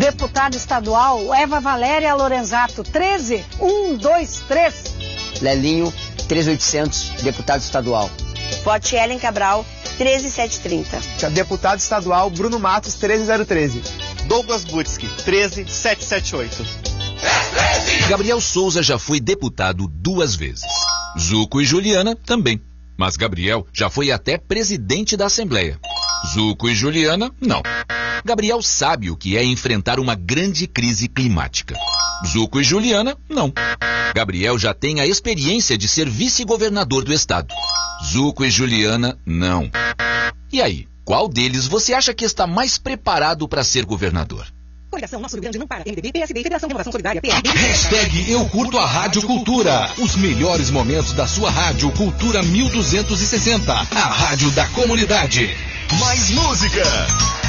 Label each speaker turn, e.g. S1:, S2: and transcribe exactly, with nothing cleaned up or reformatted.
S1: Deputado estadual, Eva Valéria Lorenzato, treze um dois três.
S2: Lelinho, treze mil e oitocentos, deputado estadual.
S3: Vote Ellen Cabral, treze mil setecentos e trinta.
S4: Deputado estadual, Bruno Matos, treze mil treze.
S5: Douglas Butski, treze mil setecentos e setenta e oito.
S6: Gabriel Souza já foi deputado duas vezes. Zuco e Juliana também. Mas Gabriel já foi até presidente da Assembleia. Zuco e Juliana, não. Gabriel sabe o que é enfrentar uma grande crise climática. Zuco e Juliana, não. Gabriel já tem a experiência de ser vice-governador do estado. Zuco e Juliana, não. E aí, qual deles você acha que está mais preparado para ser governador?
S7: Coligação Nosso Rio Grande não para. M D B, P S B, Federação de Renovação Solidária, P S B.
S8: Hashtag Eu Curto a Rádio Cultura. Os melhores momentos da sua rádio Cultura mil duzentos e sessenta. A rádio da comunidade.
S9: Mais música.